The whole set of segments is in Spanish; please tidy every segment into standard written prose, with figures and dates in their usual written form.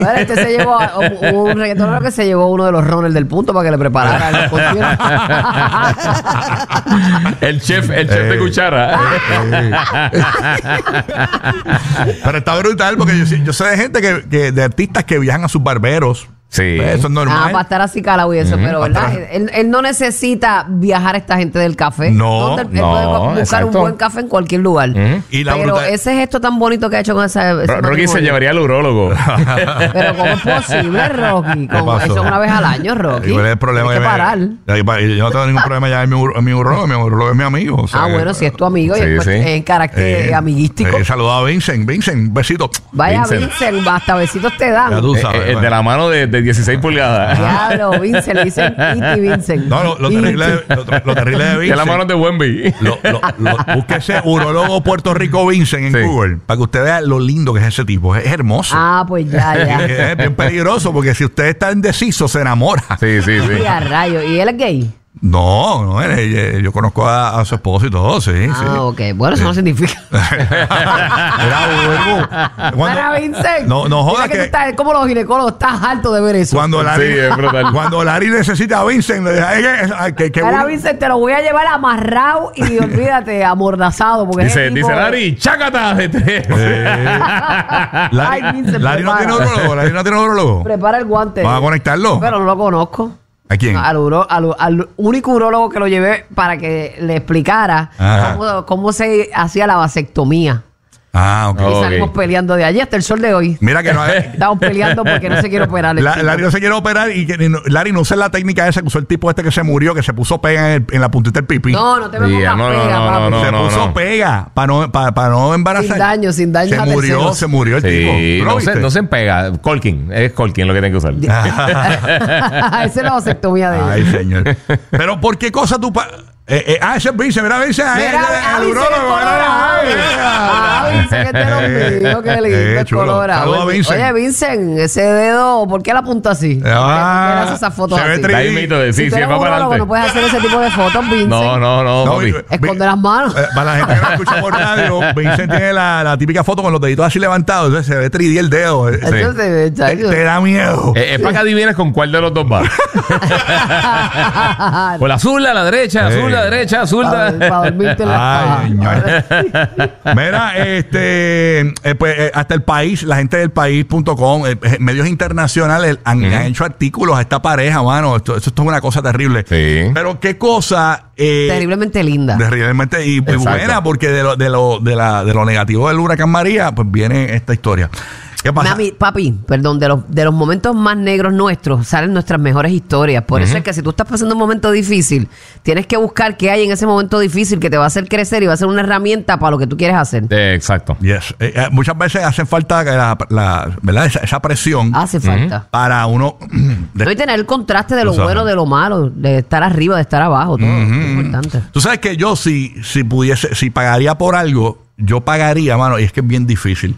Bueno, se llevó un reggaetonero que se llevó uno de los runners del punto para que le preparara la cocina. El chef de cuchara. Pero está brutal porque yo sé de gente de artistas que viajan a sus barberos. Sí. Pues eso es normal. Para estar así calado y eso, pero ¿verdad? Él no necesita viajar a esta gente del café. No, él puede buscar exacto. un buen café en cualquier lugar. Y la pero ese gesto tan bonito que ha hecho con ese Rocky matrimonio. se llevaría al urólogo. Pero ¿cómo es posible, Rocky? pasó? Eso una vez al año, Rocky. ¿Cuál es el problema? Hay que parar. Yo no tengo ningún problema ya en mi urólogo. Mi urólogo es mi amigo. O sea, Bueno, si es tu amigo y sí, es sí. en carácter amiguístico. Saludado a Vincent. Vincent, un besito. Vaya, Vincent. Vincent, hasta besitos te dan. Ya tú sabes. El de la mano de 16 pulgadas. Diablo, Vincent, le dicen Iti Vincent. No, lo terrible de De la mano Vincent. de Wemby. Búsquese urólogo Puerto Rico Vincent en Sí. Google para que usted vea lo lindo que es ese tipo. Es hermoso. Pues ya. Es bien peligroso porque si usted está indeciso se enamora. Sí. Y a rayo. ¿Y él es gay? No, yo conozco a su esposo y todo, sí. Ok. Bueno, eso no significa. Era Para Vincent. No jodas Mira que tú que estás, como los ginecólogos, estás harto de ver eso. cuando Larry, Sí, es brutal. cuando Larry necesita a Vincent, le deja que Ahora, Vincent, te lo voy a llevar amarrado y olvídate, amordazado. Porque Dice ese tipo- Larry, chácata de tres. Ay, Vincent, Larry no prepara. tiene urologo. Larry no tiene urologo. Prepara el guante. Vamos a conectarlo. Pero no lo conozco. ¿A quién? Al único urólogo que lo llevé para que le explicara cómo se hacía la vasectomía. Ok. Y Ok. salimos peleando de allí hasta el sol de hoy. Mira que no Estamos peleando porque no se quiere operar. el tipo. Larry no se quiere operar y Larry no usa la técnica esa que usó el tipo este que se murió, que se puso pega en la puntita del pipí. No te me pongas No, pega, no, papi. no, se puso pega para no embarazar. Sin daño a terceros. Se murió el tipo. Sí, ¿Tú lo viste? no se pega. Colkin. Es Colkin lo que tiene que usar. Esa es la vasectomía de Ay, él. señor. Pero ¿por qué cosa tú... ese es Vincent, mira Vincent. Mira, el Vincent es urólogo. colorado. Vincent, que te lo mío, qué lindo, es chulo. colorado. Saludos a Vincent. Oye, Vincent, ese dedo, ¿por qué la apunta así? ¿Por qué hace esas fotos se ve así? 3D. Ahí mito de Si sí, tú sí, eres va para urólogo, no adelante. puedes hacer ese tipo de fotos, Vincent. No, papi. Esconde las manos. Para la gente que no escucha por radio, Vincent tiene la típica foto con los deditos así levantados. Entonces se ve 3D el dedo. Eso se ve, chacho. Te da miedo. Es para que adivines con cuál de los dos va. Por la zurda, la derecha, Sí. zurda, derecha, zurda. Para dormirte en la Ay, mira, pues hasta el país, la gente del país.com, medios internacionales han hecho artículos a esta pareja, mano. Esto es una cosa terrible. Sí. Pero qué cosa Terriblemente linda. terriblemente y Exacto. buena, porque de lo negativo del huracán María, pues viene esta historia. ¿Qué pasa? Papi, perdón, de los momentos más negros nuestros salen nuestras mejores historias. Por eso es que si tú estás pasando un momento difícil, tienes que buscar qué hay en ese momento difícil que te va a hacer crecer y va a ser una herramienta para lo que tú quieres hacer. Exacto. Yes. Muchas veces hace falta ¿verdad? Esa presión Hace falta. para uno No, y tener el contraste de lo Tú sabes. bueno, de lo malo, de estar arriba, de estar abajo, todo. Es importante. Tú sabes que yo si pagaría por algo, yo pagaría, mano, y es que es bien difícil.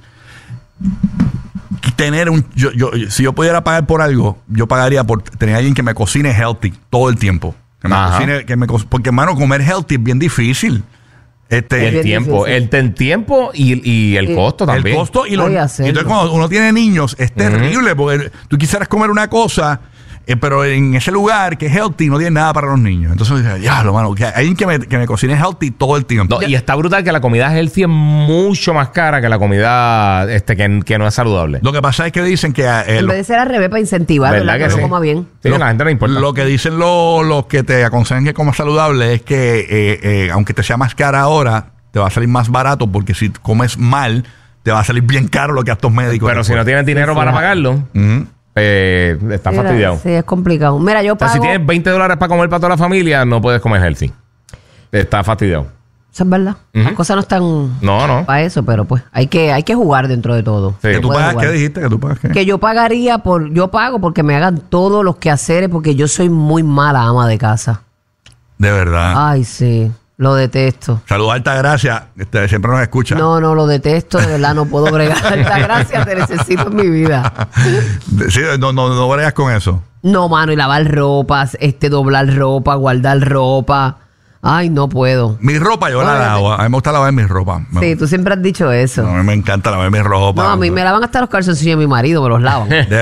Si yo pudiera pagar por algo, yo pagaría por tener a alguien que me cocine healthy todo el tiempo. Que me Ajá. cocine, porque, mano, comer healthy es bien difícil. El bien tiempo. difícil. El tiempo y el costo El también. costo y Voy a hacerlo. entonces cuando uno tiene niños es terrible porque tú quisieras comer una cosa, pero en ese lugar que es healthy no tiene nada para los niños. Entonces diablo, mano, que hay alguien que me cocine healthy todo el tiempo. No, y está brutal que la comida healthy es mucho más cara que la comida que no es saludable. Lo que pasa es que dicen que En vez de ser al revés para incentivar, ¿Verdad ¿verdad? que Que sí? lo coma bien. Sí, a la gente no le importa. Lo que dicen los que te aconsejan que comas saludable es que aunque te sea más cara ahora, te va a salir más barato porque si comes mal, te va a salir bien caro los gastos médicos. Pero si no tienes dinero para pagarlo, Ujú. está Mira, fastidiado. Sí, es complicado. Mira, yo O sea, pago... si tienes $20 para comer para toda la familia, no puedes comer healthy. Está fastidiado. Eso es verdad. Las cosas no están No. para eso, pero pues hay que jugar dentro de todo. Sí. ¿Que Se tú puede pagas jugar. qué dijiste? ¿Que tú pagas qué? Que yo pago porque me hagan todos los quehaceres porque yo soy muy mala ama de casa. De verdad. Ay, sí. Lo detesto. Saludos a Altagracia, siempre nos escucha. No, lo detesto, de verdad, no puedo bregar. Gracias, te necesito en mi vida. Sí, no bregas con eso. No, mano, y lavar ropas, doblar ropa, guardar ropa. Ay, no puedo. Mi ropa yo la lavo. A mí me gusta lavar mi ropa. Sí, tú siempre has dicho eso. No, a mí me encanta lavar mi ropa. No, a mí me lavan hasta los calzoncillos de mi marido, me los lavan.